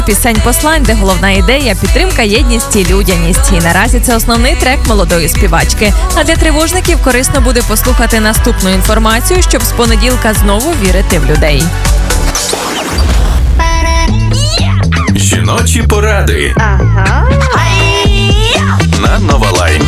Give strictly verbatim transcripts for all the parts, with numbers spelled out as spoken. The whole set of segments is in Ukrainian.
Пісень послань, де головна ідея – підтримка, єдність і людяність. І наразі це основний трек молодої співачки. А для тривожників корисно буде послухати наступну інформацію, щоб з понеділка знову вірити в людей. Жіночі поради. Ага. На Нова Лайн.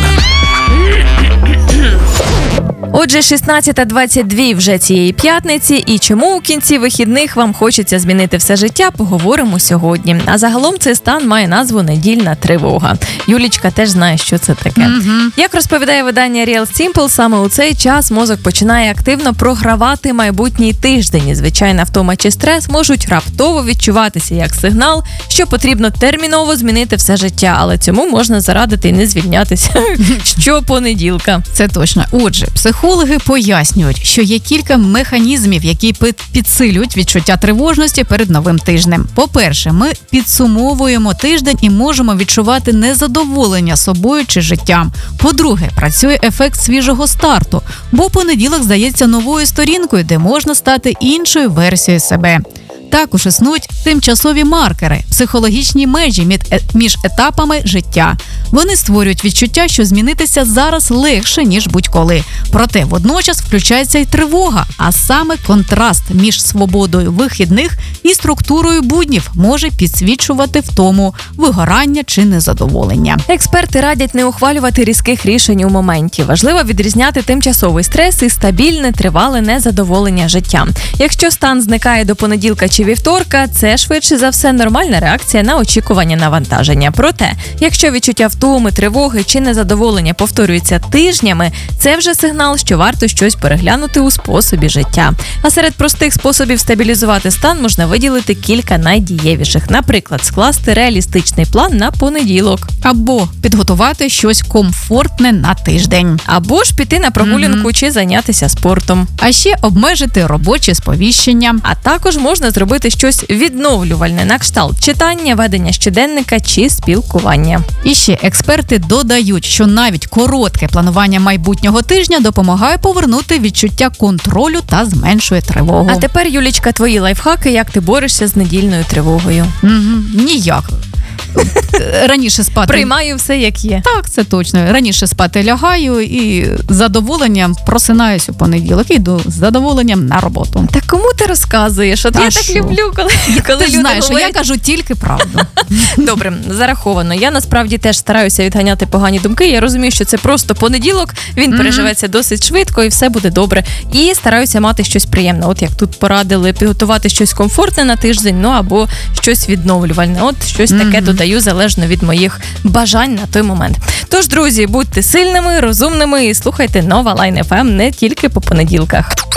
Отже, шістнадцята двадцять два вже цієї п'ятниці, і чому у кінці вихідних вам хочеться змінити все життя, поговоримо сьогодні. А загалом цей стан має назву «недільна тривога». Юлічка теж знає, що це таке. Mm-hmm. Як розповідає видання Real Simple, саме у цей час мозок починає активно програвати майбутній тиждень. І звичайна втома чи стрес можуть раптово відчуватися як сигнал, що потрібно терміново змінити все життя, але цьому можна зарадити і не звільнятися щопонеділка. Це точно. Отже, психологи пояснюють, що є кілька механізмів, які підсилюють відчуття тривожності перед новим тижнем. По-перше, ми підсумовуємо тиждень і можемо відчувати незадоволення собою чи життям. По-друге, працює ефект свіжого старту, бо понеділок здається новою сторінкою, де можна стати іншою версією себе. Також існують тимчасові маркери, психологічні межі між етапами життя. Вони створюють відчуття, що змінитися зараз легше, ніж будь-коли. Проте водночас включається й тривога, а саме контраст між свободою вихідних і структурою буднів може підсвічувати втому, вигорання чи незадоволення. Експерти радять не ухвалювати різких рішень у моменті. Важливо відрізняти тимчасовий стрес і стабільне, тривале незадоволення життям. Якщо стан зникає до понеділка чи вівторка, це швидше за все нормальна реакція на очікування навантаження. Проте, якщо відчуття втоми, тривоги чи незадоволення повторюються тижнями, це вже сигнал, що варто щось переглянути у способі життя. А серед простих способів стабілізувати стан можна виділити кілька найдієвіших. Наприклад, скласти реалістичний план на понеділок. Або підготувати щось комфортне на тиждень. Або ж піти на прогулянку mm-hmm. чи зайнятися спортом. А ще обмежити робочі сповіщення. А також можна зробити щось відновлювальне на кшталт читання, ведення щоденника чи спілкування. І ще експерти додають, що навіть коротке планування майбутнього тижня допомагає повернути відчуття контролю та зменшує тривогу. А тепер, Юлічка, твої лайфхаки, як ти борешся з недільною тривогою? Угу. Ніяк. Раніше спати... Приймаю все, як є. Так, це точно. Раніше спати лягаю і з задоволенням просинаюсь у понеділок і йду з задоволенням на роботу. Так кому ти розказуєш? От Та я що? так люблю, коли, коли ти люди знаєш, говорять... я кажу тільки правду. Добре, зараховано. Я насправді теж стараюся відганяти погані думки. Я розумію, що це просто понеділок, він mm-hmm. переживеться досить швидко і все буде добре. І стараюся мати щось приємне. От як тут порадили, підготувати щось комфортне на тиждень, ну або щось відновлювальне. От щось mm-hmm. таке додаю, залежно від моїх бажань на той момент. Тож, друзі, будьте сильними, розумними і слухайте Нова Лайн еф ем не тільки по понеділках.